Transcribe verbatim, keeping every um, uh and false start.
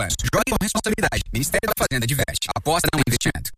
anos. Jogue com responsabilidade. Ministério da Fazenda diverte. Aposta não é investimento.